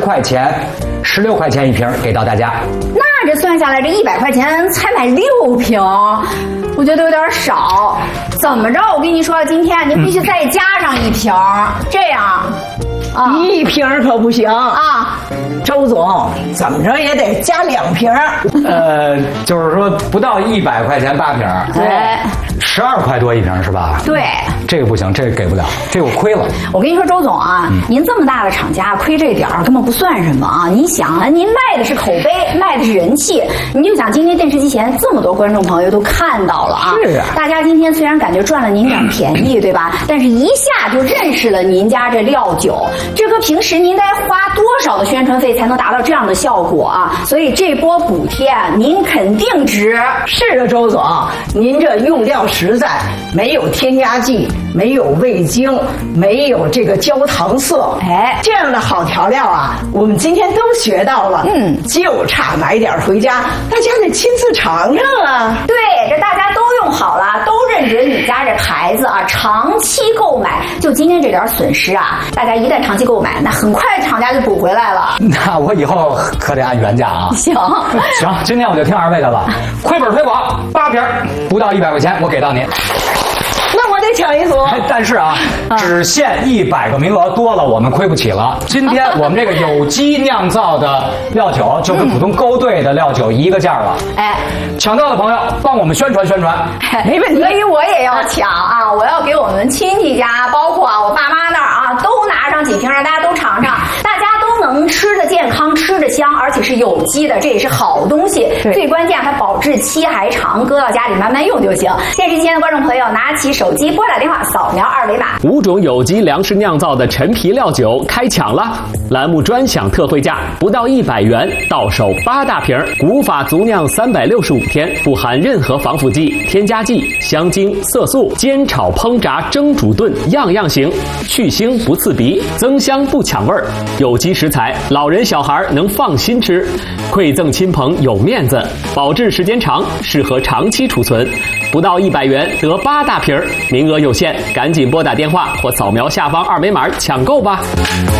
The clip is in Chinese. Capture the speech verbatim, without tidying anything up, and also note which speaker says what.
Speaker 1: 块钱，十六块钱一瓶给到大家。
Speaker 2: 那这算下来，这一百块钱才买六瓶，我觉得有点少。怎么着？我跟你说，今天您必须再加上一瓶，嗯、这样。
Speaker 3: 啊，一瓶可不行
Speaker 2: 啊！
Speaker 3: 周总，怎么着也得加两瓶。
Speaker 1: 呃，就是说不到一百块钱八瓶，
Speaker 2: 对，
Speaker 1: 十二块多一瓶是吧？
Speaker 2: 对，
Speaker 1: 这个不行，这个给不了，这个我亏了。
Speaker 2: 我跟你说，周总啊，嗯、您这么大的厂家，亏这点儿根本不算什么啊！您想啊，您卖的是口碑，卖的是人气，您就想今天电视机前这么多观众朋友都看到了啊，
Speaker 3: 是啊，
Speaker 2: 大家今天虽然感觉赚了您点便宜，对吧？但是一下就认识了您家这料酒。这个平时您该花多少的宣传费才能达到这样的效果啊？所以这波补贴您肯定值。
Speaker 3: 是啊，周总，您这用料实在，没有添加剂，没有味精，没有这个焦糖色，
Speaker 2: 哎，
Speaker 3: 这样的好调料啊，我们今天都学到了。嗯，就差买点回家，大家得亲自尝尝啊。
Speaker 2: 对，这大家都用好了，都认准你家这牌子啊，长期购买，就今天这点损失啊，大家一旦长期购买，那很快厂家就补回来了。
Speaker 1: 那我以后可得按原价啊。
Speaker 2: 行
Speaker 1: 行，今天我就听二位的了。亏本推广，八瓶不到一百块钱，我给到您。
Speaker 3: 那我得抢一组，
Speaker 1: 但是啊，只限一百个名额，多了我们亏不起了。今天我们这个有机酿造的料酒，就跟普通勾兑的料酒一个价了。
Speaker 2: 哎，
Speaker 1: 抢到的朋友帮我们宣传宣传，
Speaker 2: 没问题。所以我也要抢啊！我要给我们亲戚家，包括啊我爸妈那儿啊，都拿上几瓶，让大家都尝尝，大家都能吃得健康，吃得香，而且是有机的，这也是好东西。最关键它保质期还长，搁到家里慢慢用就行。电视机前的观众朋友，拿起手机拨打电话，扫描二维码。
Speaker 4: 五种有机粮食酿造的陈皮料酒开抢了！栏目专享特惠价不到一百元，到手八大瓶，古法足酿三百六十五天，不含任何防腐剂、添加剂、香精、色素，煎炒烹炸蒸煮炖样样行，去腥不刺鼻，增香不抢味儿，有机食材，老人小孩能放心吃，馈赠亲朋有面子，保质时间长，适合长期储存。不到一百元得八大瓶，名额有限，赶紧拨打电话或扫描下方二维码抢购吧。